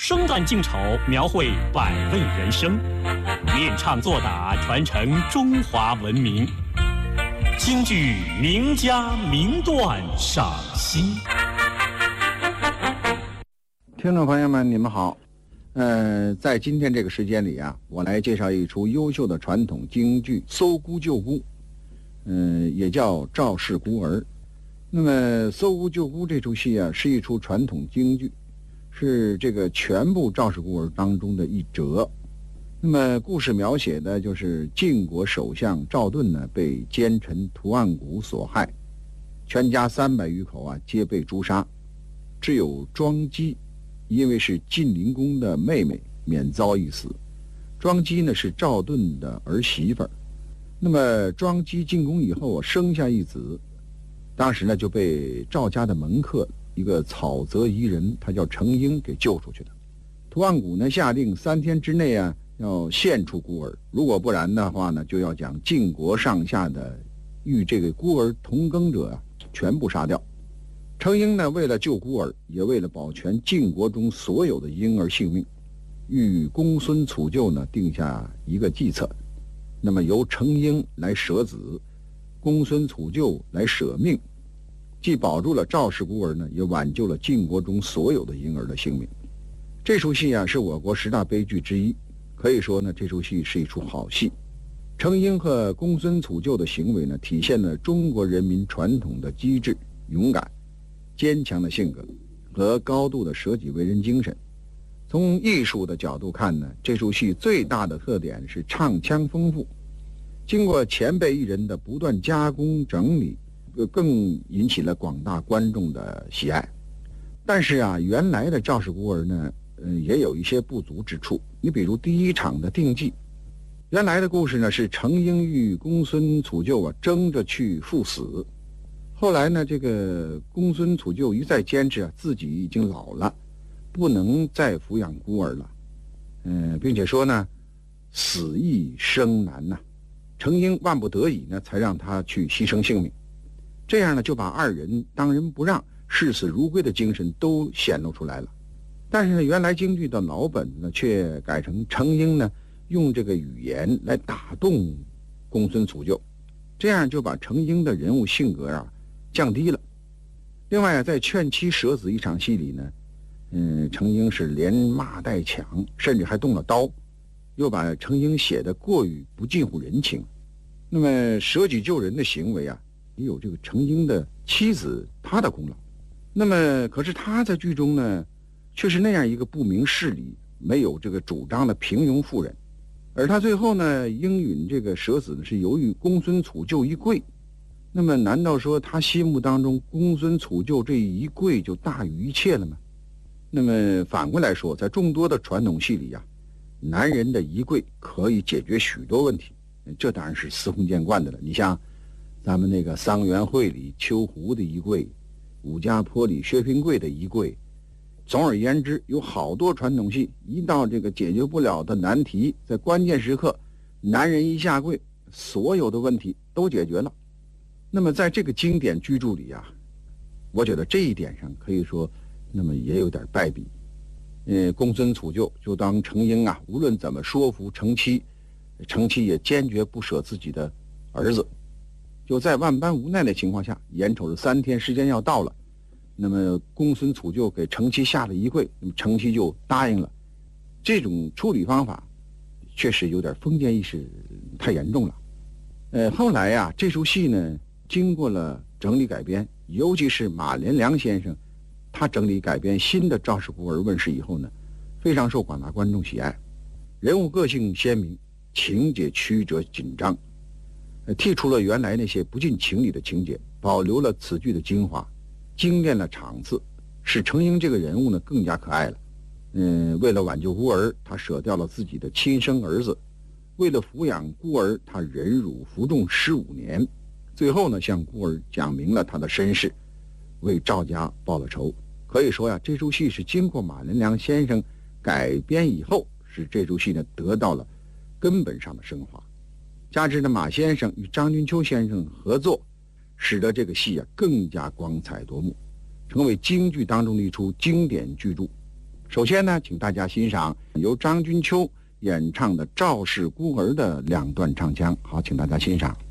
生旦净丑，描绘百味人生，练唱作打，传承中华文明。京剧名家名段赏析。 听众朋友们，你们好。在今天这个时间里啊，我来介绍一出优秀的传统京剧《搜孤救孤》，也叫《赵氏孤儿》。那么《搜孤救孤》这出戏啊，是一出传统京剧，是这个全部《赵氏孤儿》当中的一折。那么故事描写的就是晋国首相赵盾呢，被奸臣屠岸贾所害，全家300余口啊，皆被诛杀，只有庄姬因为是晋灵公的妹妹，免遭一死。庄姬呢是赵盾的儿媳妇儿。那么庄姬进宫以后生下一子，当时呢就被赵家的门客一个草泽夷人，他叫程婴，给救出去了。屠岸贾呢下令3天之内啊要献出孤儿，如果不然的话呢，就要将晋国上下的与这个孤儿同耕者啊全部杀掉。程婴呢为了救孤儿，也为了保全晋国中所有的婴儿性命，与公孙杵臼呢定下一个计策。那么由程婴来舍子，公孙杵臼来舍命，既保住了赵氏孤儿呢，也挽救了晋国中所有的婴儿的性命。这出戏啊是我国10大悲剧之一，可以说呢这出戏是一出好戏。程婴和公孙杵臼的行为呢，体现了中国人民传统的机智、勇敢、坚强的性格和高度的舍己为人精神。从艺术的角度看呢，这出戏最大的特点是唱腔丰富，经过前辈艺人的不断加工整理，更引起了广大观众的喜爱。但是啊，原来的赵氏孤儿呢，也有一些不足之处。你比如第一场的定计，原来的故事呢是程婴与公孙杵臼啊争着去赴死。后来呢，这个公孙杵臼一再坚持啊，自己已经老了，不能再抚养孤儿了，并且说呢，死易生难呐。程婴万不得已呢，才让他去牺牲性命。这样呢，就把2人当仁不让、视死如归的精神都显露出来了。但是呢，原来京剧的老本呢，却改成程婴呢用这个语言来打动公孙杵臼，这样就把程婴的人物性格啊降低了。另外啊，在劝妻舍子一场戏里呢，程婴是连骂带抢，甚至还动了刀，又把程婴写得过于不近乎人情。那么舍己救人的行为啊，也有这个程婴的妻子她的功劳。那么可是他在剧中呢，却是那样一个不明事理、没有这个主张的平庸妇人。而他最后呢应允这个舍子呢，是由于公孙杵臼一跪。那么难道说他心目当中公孙杵臼这一跪就大于一切了吗？那么反过来说，在众多的传统戏里啊，男人的一跪可以解决许多问题，这当然是司空见惯的了。你像咱们那个桑园会里秋胡的一跪，武家坡里薛平贵的一跪，总而言之，有好多传统戏一到这个解决不了的难题，在关键时刻男人一下跪，所有的问题都解决了。那么在这个经典巨著里啊，我觉得这一点上可以说那么也有点败笔。公孙杵臼就当程婴啊，无论怎么说服程妻，程妻也坚决不舍自己的儿子。就在万般无奈的情况下，眼瞅着3天时间要到了，那么公孙杵臼给程妻下了一跪，那么程妻就答应了。这种处理方法确实有点封建意识太严重了。后来啊，这出戏呢经过了整理改编，尤其是马连良先生他整理改编新的赵氏孤儿问世以后呢，非常受广大观众喜爱。人物个性鲜明，情节曲折紧张，剔除了原来那些不近情理的情节，保留了此剧的精华，精炼了场次，使程婴这个人物呢更加可爱了。为了挽救孤儿，他舍掉了自己的亲生儿子；为了抚养孤儿，他忍辱负重15年。最后呢，向孤儿讲明了他的身世，为赵家报了仇。可以说呀，这出戏是经过马连良先生改编以后，使这出戏呢得到了根本上的升华。加之呢，马先生与张君秋先生合作，使得这个戏啊更加光彩夺目，成为京剧当中的一出经典巨著。 首先呢，请大家欣赏由张君秋演唱的《赵氏孤儿》的2段唱腔。好，请大家欣赏。